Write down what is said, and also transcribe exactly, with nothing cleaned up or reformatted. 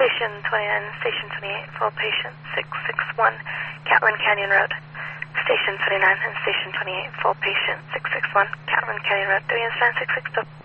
Station twenty-nine, Station twenty-eight, full patient six six one, Catlin Canyon Road. Station twenty-nine and Station twenty-eight, full patient six six one, Catlin Canyon Road. Do you understand six six two?